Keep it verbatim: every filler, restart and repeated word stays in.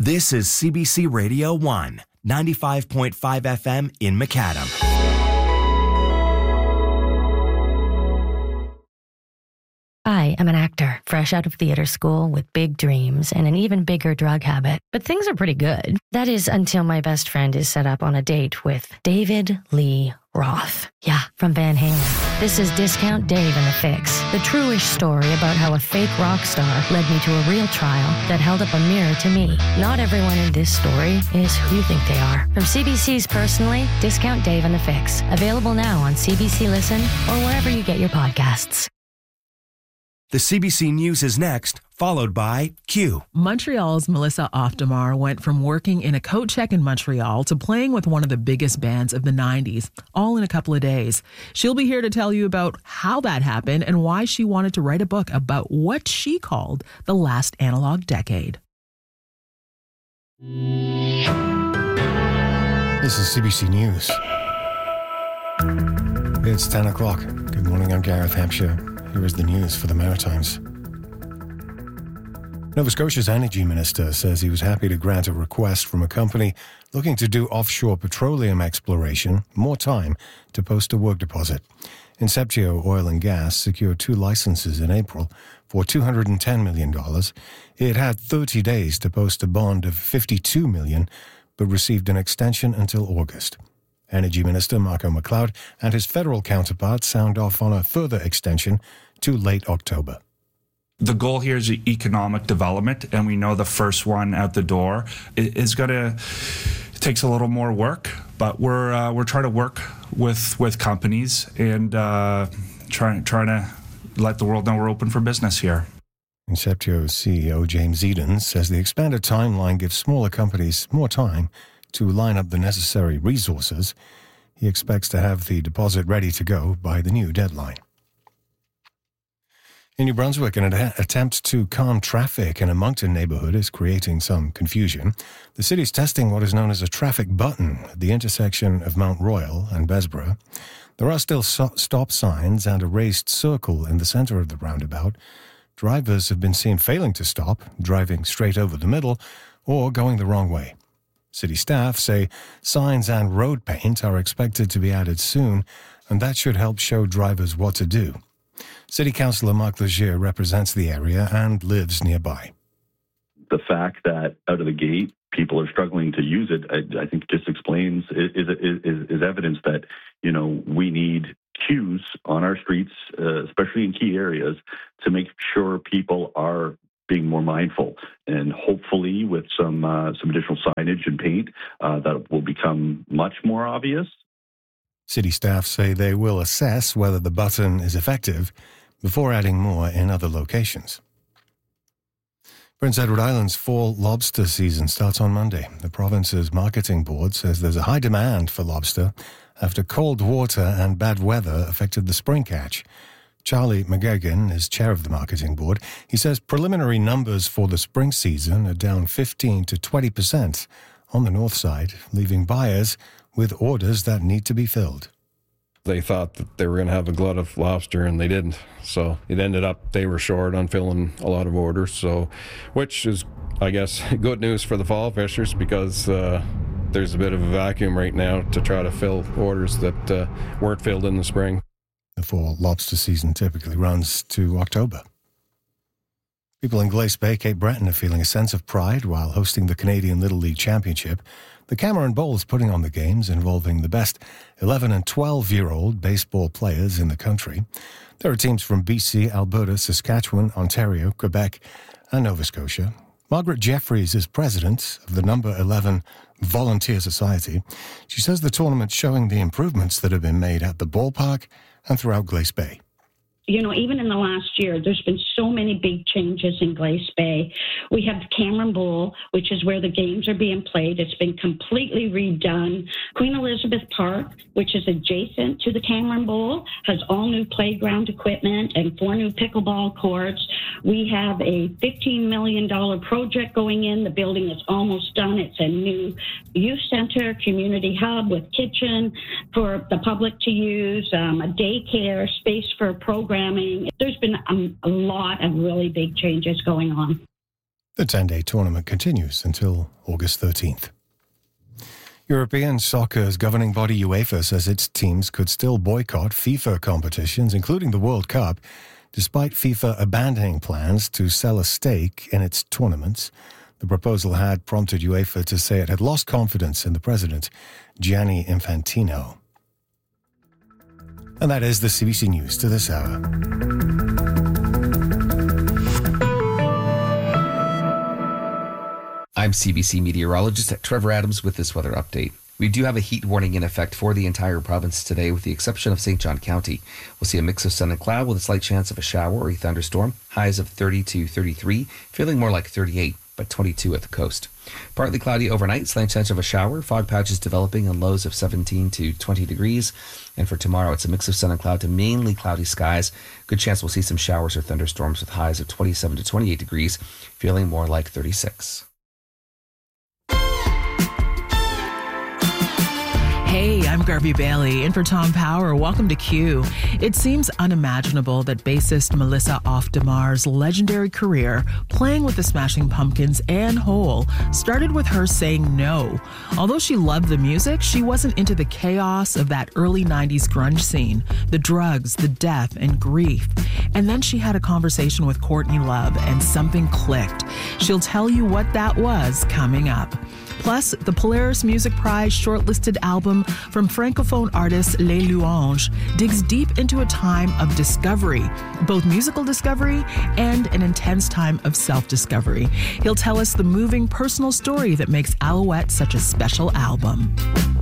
This is C B C Radio one, ninety-five point five F M in Macadam. I am an actor, fresh out of theater school with big dreams and an even bigger drug habit. But things are pretty good. That is until my best friend is set up on a date with David Lee Roth. Yeah, from Van Halen. This is Discount Dave and the Fix, the true-ish story about how a fake rock star led me to a real trial that held up a mirror to me. Not everyone in this story is who you think they are. From C B C's Personally, Discount Dave and the Fix. Available now on C B C Listen or wherever you get your podcasts. The C B C News is next, followed by Q. Montreal's Melissa Oftamar went from working in a coat check in Montreal to playing with one of the biggest bands of the nineties, all in a couple of days. She'll be here to tell you about how that happened and why she wanted to write a book about what she called the last analog decade. This is C B C News. It's ten o'clock. Good morning, I'm Gareth Hampshire. Here is the news for the Maritimes. Nova Scotia's energy minister says he was happy to grant a request from a company looking to do offshore petroleum exploration more time to post a work deposit. Inceptio Oil and Gas secured two licenses in April for two hundred ten million dollars. It had thirty days to post a bond of fifty-two million dollars, but received an extension until August. Energy Minister Marco McLeod and his federal counterpart signed off on a further extension to late October. The goal here is economic development, and we know the first one out the door is going to it takes a little more work, but we're uh, we're trying to work with with companies and uh, trying trying to let the world know we're open for business here. Inceptio's C E O James Eden says the expanded timeline gives smaller companies more time to line up the necessary resources. He expects to have the deposit ready to go by the new deadline. In New Brunswick, an ad- attempt to calm traffic in a Moncton neighbourhood is creating some confusion. The city is testing what is known as a traffic button at the intersection of Mount Royal and Besborough. There are still so- stop signs and a raised circle in the centre of the roundabout. Drivers have been seen failing to stop, driving straight over the middle, or going the wrong way. City staff say signs and road paint are expected to be added soon, and that should help show drivers what to do. City Councillor Marc Leger represents the area and lives nearby. The fact that out of the gate people are struggling to use it, I, I think just explains, is, is, is evidence that, you know, we need cues on our streets, uh, especially in key areas, to make sure people are being more mindful, and hopefully with some uh, some additional signage and paint, uh, that will become much more obvious. City staff say they will assess whether the button is effective before adding more in other locations. Prince Edward Island's fall lobster season starts on Monday. The province's marketing board says there's a high demand for lobster after cold water and bad weather affected the spring catch. Charlie McGuigan is chair of the marketing board. He says preliminary numbers for the spring season are down fifteen to twenty percent on the north side, leaving buyers with orders that need to be filled. They thought that they were going to have a glut of lobster, and they didn't. So it ended up they were short on filling a lot of orders, so which is, I guess, good news for the fall fishers, because uh, there's a bit of a vacuum right now to try to fill orders that uh, weren't filled in the spring. The fall lobster season typically runs to October. People in Glace Bay, Cape Breton are feeling a sense of pride while hosting the Canadian Little League Championship. The Cameron Bowl is putting on the games involving the best eleven and twelve-year-old baseball players in the country. There are teams from B C, Alberta, Saskatchewan, Ontario, Quebec, and Nova Scotia. Margaret Jeffries is president of the Number eleven Volunteer Society. She says the tournament's showing the improvements that have been made at the ballpark and throughout Glace Bay. You know, even in the last year, there's been so many big changes in Glace Bay. We have the Cameron Bowl, which is where the games are being played. It's been completely redone. Queen Elizabeth Park, which is adjacent to the Cameron Bowl, has all new playground equipment and four new pickleball courts. We have a fifteen million dollars project going in. The building is almost done. It's a new youth center, community hub with kitchen for the public to use, um, a daycare, space for programs. There's been a, a lot of really big changes going on. The ten-day tournament continues until August thirteenth. European soccer's governing body UEFA says its teams could still boycott FIFA competitions, including the World Cup, despite FIFA abandoning plans to sell a stake in its tournaments. The proposal had prompted UEFA to say it had lost confidence in the president, Gianni Infantino. And that is the C B C News to this hour. I'm C B C meteorologist Trevor Adams with this weather update. We do have a heat warning in effect for the entire province today, with the exception of Saint John County. We'll see a mix of sun and cloud with a slight chance of a shower or a thunderstorm. Highs of thirty to thirty-three, feeling more like thirty-eight, but twenty-two at the coast. Partly cloudy overnight, slight chance of a shower. Fog patches developing and lows of seventeen to twenty degrees. And for tomorrow, it's a mix of sun and cloud to mainly cloudy skies. Good chance we'll see some showers or thunderstorms with highs of twenty-seven to twenty-eight degrees, feeling more like thirty-six. Hey, I'm Garvey Bailey, in for Tom Power. Welcome to Q. It seems unimaginable that bassist Melissa Auf der Maur's legendary career playing with the Smashing Pumpkins and Hole started with her saying no. Although she loved the music, she wasn't into the chaos of that early nineties grunge scene, the drugs, the death, and grief. And then she had a conversation with Courtney Love, and something clicked. She'll tell you what that was coming up. Plus, the Polaris Music Prize shortlisted album from Francophone artist Les Louanges digs deep into a time of discovery, both musical discovery and an intense time of self-discovery. He'll tell us the moving personal story that makes Alouette such a special album.